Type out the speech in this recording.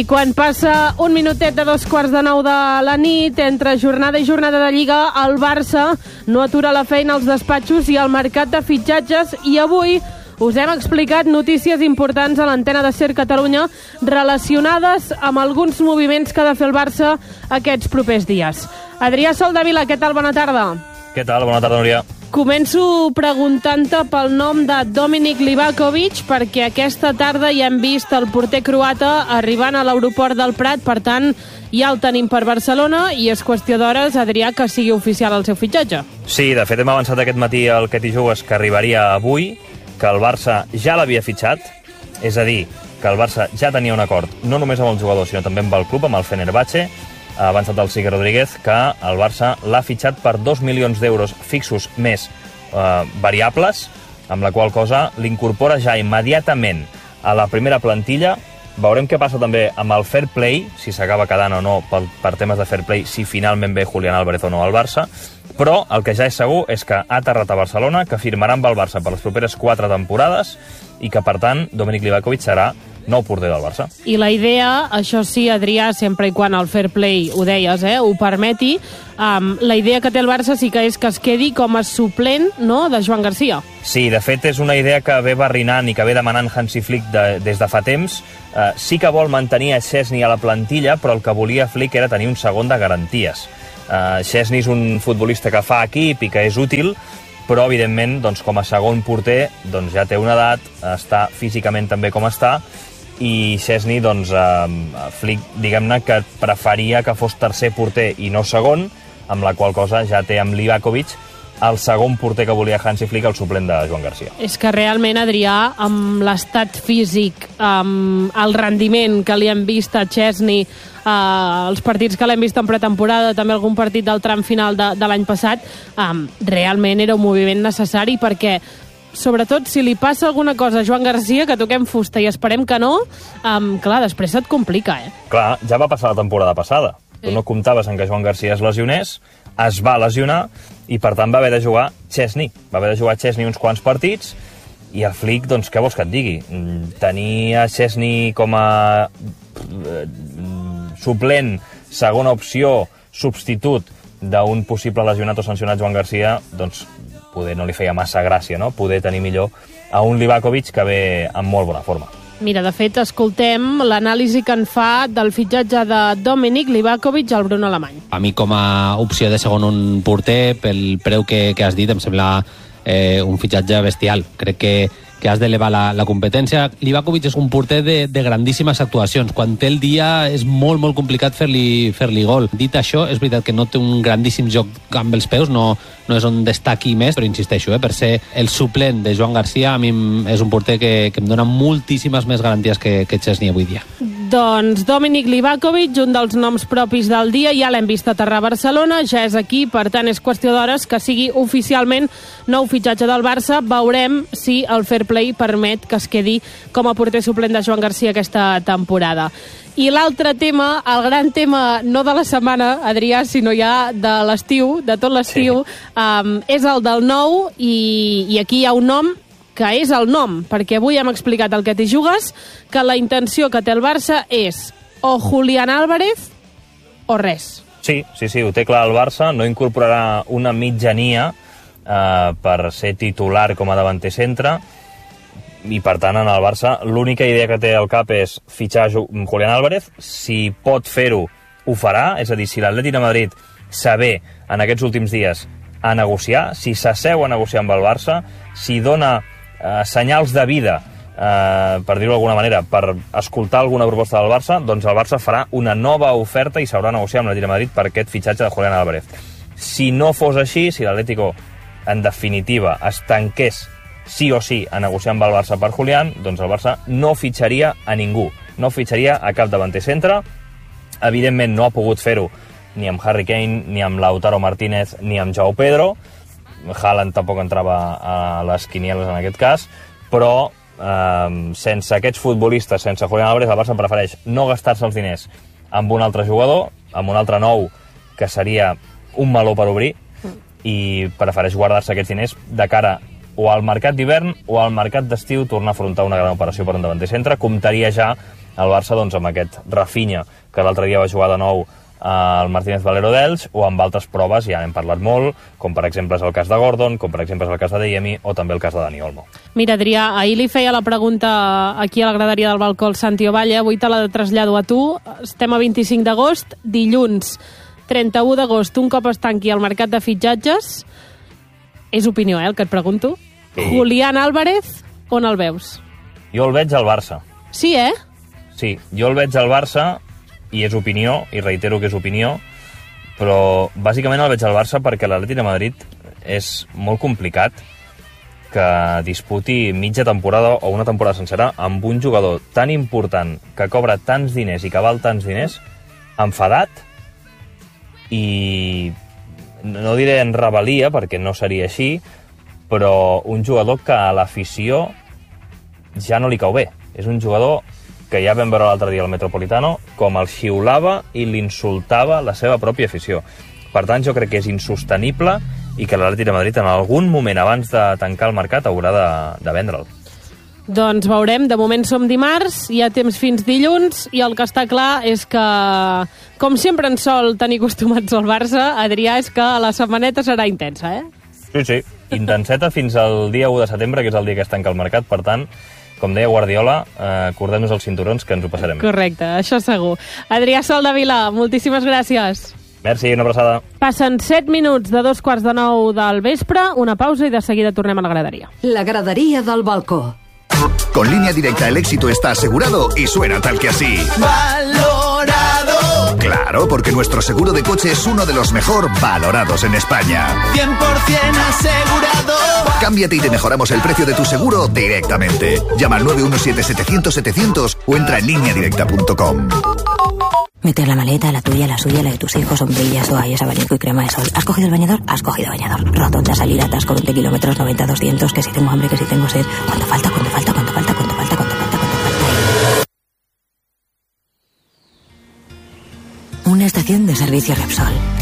I quan passa un minutet de 8:45 de la nit, entre jornada i jornada de Lliga, el Barça no atura la feina als despatxos i al mercat de fitxatges, i avui us hem explicat notícies importants a l'antena de SER Catalunya relacionades amb alguns moviments que ha de fer el Barça aquests propers dies. Adrià Soldevila, què tal? Bona tarda. Què tal? Bona tarda, Núria. Començo preguntant-te pel nom de Dominik Livakovic, perquè aquesta tarda ja hem vist el porter croata arribant a l'aeroport del Prat, per tant, ja el tenim per Barcelona i és qüestió d'hores, Adrià, que sigui oficial el seu fitxatge. Sí, de fet hem avançat aquest matí al Que t'hi jugues que arribaria avui, que el Barça ja l'havia fitxat, és a dir, que el Barça ja tenia un acord, no només amb el jugador, sinó també amb el club, amb el Fenerbahçe. Ha avançat el Sigui Rodríguez que el Barça l'ha fitxat per 2 milions d'euros fixos més variables, amb la qual cosa l'incorpora ja immediatament a la primera plantilla. Veurem què passa també amb el fair play, si s'acaba quedant o no per temes de fair play, si finalment ve Julián Álvarez o no al Barça, però el que ja és segur és que ha aterrat a Barcelona, que firmarà amb el Barça per les properes 4 temporades i que, per tant, Dominik Livakovic serà nou porter del Barça. I la idea, això sí, Adrià, sempre i quan el fair play, ho deies, ho permeti, la idea que té el Barça sí que és que es quedi com a suplent, no?, de Joan Garcia. Sí, de fet és una idea que ve barrinant i que ve demanant Hansi Flick des de fa temps. Sí que vol mantenir a Szczesny a la plantilla, però el que volia Flick era tenir un segon de garanties. Szczesny és un futbolista que fa equip i que és útil, però evidentment doncs, com a segon porter doncs, ja té una edat, està físicament també com està, i Szczesny, doncs, Flick, diguem-ne que preferia que fos tercer porter i no segon, amb la qual cosa ja té amb Livakovic el segon porter que volia Hansi Flick, el suplent de Joan Garcia. És que realment, Adrià, amb l'estat físic, amb el rendiment que li hem vist a Szczesny, els partits que l'hem vist en pretemporada, també algun partit del tram final de l'any passat, realment era un moviment necessari, perquè sobretot si li passa alguna cosa a Joan Garcia, que toquem fusta i esperem que no, clar, després se't complica, Clar, ja va passar la temporada passada. Tu no comptaves en que Joan Garcia es lesionés, es va lesionar i per tant va haver de jugar Szczesny. Va haver de jugar Szczesny uns quants partits i el Flick, doncs què vols que et digui? Tenir a Szczesny com a suplent, segona opció, substitut d'un possible lesionat o sancionat Joan Garcia, doncs poder no li feia massa gràcia, no? Poder tenir millor a un Livakovic que ve en molt bona forma. Mira, de fet, escoltem l'anàlisi que en fa del fitxatge de Dominik Livakovic al Bruno Alemany. A mi, com a opció de segon un porter, pel preu que has dit, em sembla un fitxatge bestial. Crec que has d'elevar la competència. Livakovic és un porter de grandíssimes actuacions. Quan té el dia és molt, molt complicat fer-li gol. Dit això, és veritat que no té un grandíssim joc amb els peus, no és on destaqui més, però insisteixo, per ser el suplent de Joan Garcia, a mi és un porter que em dona moltíssimes més garanties que Szczesny avui dia. Doncs Dominik Livakovic, un dels noms propis del dia, ja l'hem vist aterrar a Barcelona, ja és aquí, per tant és qüestió d'hores que sigui oficialment nou fitxatge del Barça. Veurem si el fair play permet que es quedi com a porter suplent de Joan Garcia aquesta temporada. I l'altre tema, el gran tema no de la setmana, Adrià, sinó ja de l'estiu, de tot l'estiu, és el del nou, i aquí hi ha un nom que és el nom, perquè avui hem explicat al Que t'hi jugues que la intenció que té el Barça és o Julián Álvarez o res. Sí, ho té clar el Barça, no incorporarà una mitjania per ser titular com a davanter centre, i per tant en el Barça l'única idea que té al cap és fitxar Julián Álvarez. Si pot fer-ho, ho farà, és a dir, si l'Atlètic de Madrid s'avé en aquests últims dies a negociar, si s'asseu a negociar amb el Barça, si dona senyals de vida, per dir-ho d'alguna manera, per escoltar alguna proposta del Barça, doncs el Barça farà una nova oferta i s'haurà negociat amb l'Atlètic de Madrid per aquest fitxatge de Julián Álvarez. Si no fos així, si l'Atlético en definitiva es tanqués sí o sí a negociar amb el Barça per Julián, doncs el Barça no fitxaria a ningú, no fitxaria a cap davanter centre. Evidentment no ha pogut fer-ho ni amb Harry Kane, ni amb Lautaro Martínez, ni amb Joao Pedro. Haaland tampoc entrava a les quinieles en aquest cas, però sense aquests futbolistes, sense Julián Álvarez, el Barça prefereix no gastar-se els diners amb un altre jugador, amb un altre nou, que seria un meló per obrir, i prefereix guardar-se aquests diners de cara o al mercat d'hivern o al mercat d'estiu, tornar a afrontar una gran operació per un davanter centre. Comptaria ja el Barça doncs, amb aquest Rafinha, que l'altre dia va jugar de nou al Martínez Valero d'Elx, o amb altres proves, ja n'hem parlat molt, com per exemple és el cas de Gordon, com per exemple és el cas de Adeyemi, o també el cas de Dani Olmo. Mira, Adrià, ahir li feia la pregunta aquí a la graderia del balcó el Santi Ovalle, avui te la trasllado a tu. Estem a 25 d'agost, dilluns 31 d'agost, un cop es tanqui el mercat de fitxatges, és opinió, el que et pregunto. Sí. Julián Álvarez, on el veus? Jo el veig al Barça. Sí, Sí, jo el veig al Barça, i és opinió, i reitero que és opinió, però bàsicament el veig al Barça perquè l'Atlètic de Madrid és molt complicat que disputi mitja temporada o una temporada sencera amb un jugador tan important que cobra tants diners i que val tants diners, enfadat, i no diré en rebel·lia perquè no seria així, però un jugador que a l'afició ja no li cau bé. És un jugador que ja vam veure l'altre dia al Metropolitano, com el xiulava i l'insultava la seva pròpia afició. Per tant, jo crec que és insostenible i que l'Atlètic de Madrid en algun moment abans de tancar el mercat haurà de vendre'l. Doncs veurem, de moment som dimarts, hi ha temps fins dilluns, i el que està clar és que, com sempre ens sol tenir acostumats al Barça, Adrià, és que la setmaneta serà intensa, Sí, intenseta fins al dia 1 de setembre, que és el dia que es tanca el mercat, per tant, com deia Guardiola, acordem-nos els cinturons que ens ho passarem. Correcte, això segur. Adrià Soldevila, moltíssimes gràcies. Merci, una abraçada. Passen 7 minuts de 2:45 del vespre, una pausa i de seguida tornem a la graderia. La gradería del balcó. Con Línea Directa el éxito está asegurado y suena tal que así. ¡Valorado! Claro, porque nuestro seguro de coche es uno de los mejor valorados en España. 100% asegurado. Cámbiate y te mejoramos el precio de tu seguro directamente. Llama al 917-700-700 o entra en lineadirecta.com. Meter la maleta, la tuya, la suya, la de tus hijos, sombrillas, toallas, abanico y crema de sol. ¿Has cogido el bañador? Has cogido bañador. Rotonda, salida, atasco, 20 kilómetros, 90, 200, que si tengo hambre, que si tengo sed. ¿Cuánto falta? ¿Cuánto falta? ¿Cuánto falta? ¿Cuánto falta? ¿Cuánto falta? ¿Cuánto falta? Una estación de servicio Repsol.